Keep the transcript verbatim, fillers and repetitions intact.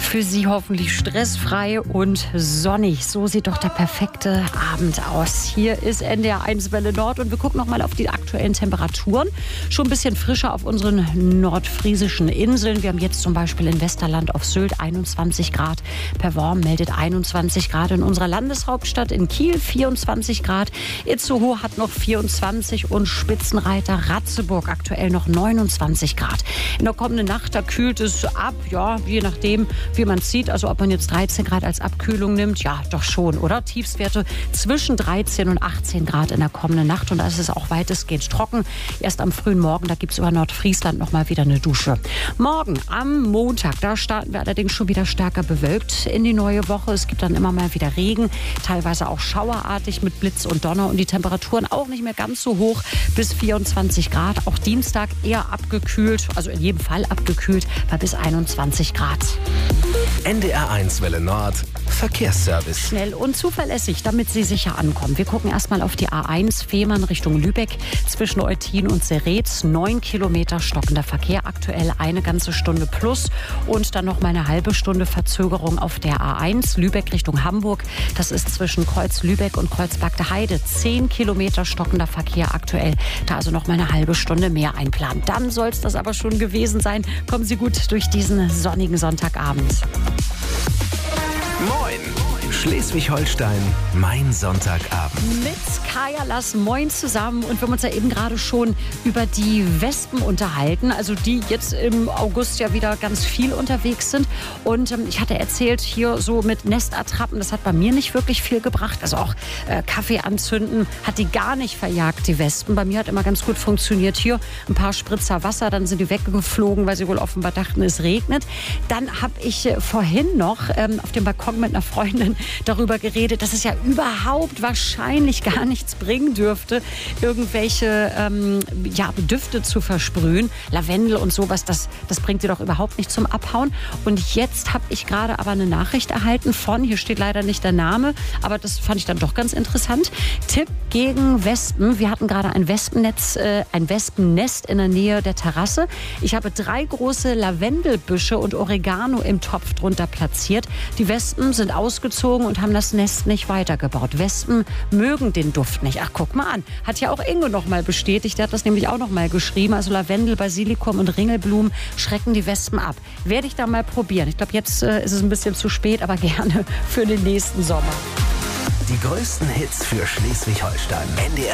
Für Sie hoffentlich stressfrei und sonnig. So sieht doch der perfekte Abend aus. Hier ist N D R eins Welle Nord und wir gucken noch mal auf die aktuellen Temperaturen. Schon ein bisschen frischer auf unseren nordfriesischen Inseln. Wir haben jetzt zum Beispiel in Westerland auf Sylt einundzwanzig Grad. Perworm meldet einundzwanzig Grad. In unserer Landeshauptstadt in Kiel vierundzwanzig Grad. Itzehoe hat noch vierundzwanzig und Spitzenreiter Ratzeburg aktuell noch neunundzwanzig Grad. In der kommenden Nacht, da kühlt es ab, ja, je nachdem, wie man es sieht. Also ob man jetzt dreizehn Grad als Abkühlung nimmt, ja, doch schon, oder? Tiefstwerte zwischen dreizehn und achtzehn Grad in der kommenden Nacht. Und da ist es auch weitestgehend trocken. Erst am frühen Morgen, da gibt es über Nordfriesland noch mal wieder eine Dusche. Morgen, am Montag, da starten wir allerdings schon wieder stärker bewölkt in die neue Woche. Es gibt dann immer mal wieder Regen, teilweise auch schauerartig mit Blitz und Donner. Und die Temperaturen auch nicht mehr ganz so hoch, bis vierundzwanzig Grad. Auch Dienstag eher abgekühlt, also in jedem Fall abgekühlt, bei bis einundzwanzig Grad. N D R eins Welle Nord, Verkehrsservice. Schnell und zuverlässig, damit Sie sicher ankommen. Wir gucken erstmal auf die A eins Fehmarn Richtung Lübeck zwischen Eutin und Seretz. Neun Kilometer stockender Verkehr, aktuell eine ganze Stunde plus. Und dann noch mal eine halbe Stunde Verzögerung auf der A eins Lübeck Richtung Hamburg. Das ist zwischen Kreuz Lübeck und Kreuz Bagde Heide. Zehn Kilometer stockender Verkehr aktuell. Da also noch mal eine halbe Stunde mehr einplanen. Dann soll es das aber schon gewesen sein. Kommen Sie gut durch diesen sonnigen Sonntagabend. Moin! Schleswig-Holstein, mein Sonntagabend. Mit Kaya Lass, moin zusammen. Und wir haben uns ja eben gerade schon über die Wespen unterhalten, also die jetzt im August ja wieder ganz viel unterwegs sind. Und ähm, ich hatte erzählt, hier so mit Nestattrappen, das hat bei mir nicht wirklich viel gebracht. Also auch äh, Kaffee anzünden hat die gar nicht verjagt, die Wespen. Bei mir hat immer ganz gut funktioniert. Hier ein paar Spritzer Wasser, dann sind die weggeflogen, weil sie wohl offenbar dachten, es regnet. Dann habe ich äh, vorhin noch ähm, auf dem Balkon mit einer Freundin darüber geredet, dass es ja überhaupt wahrscheinlich gar nichts bringen dürfte, irgendwelche ähm, ja, Düfte zu versprühen. Lavendel und sowas, das, das bringt sie doch überhaupt nicht zum Abhauen. Und jetzt habe ich gerade aber eine Nachricht erhalten von, hier steht leider nicht der Name, aber das fand ich dann doch ganz interessant. Tipp gegen Wespen. Wir hatten gerade ein Wespennetz, äh, ein Wespennest in der Nähe der Terrasse. Ich habe drei große Lavendelbüsche und Oregano im Topf drunter platziert. Die Wespen sind ausgezogen und haben das Nest nicht weitergebaut. Wespen mögen den Duft nicht. Ach, guck mal an. Hat ja auch Ingo noch mal bestätigt. Der hat das nämlich auch noch mal geschrieben. Also Lavendel, Basilikum und Ringelblumen schrecken die Wespen ab. Werde ich da mal probieren. Ich glaube, jetzt äh, ist es ein bisschen zu spät, aber gerne für den nächsten Sommer. Die größten Hits für Schleswig-Holstein. N D R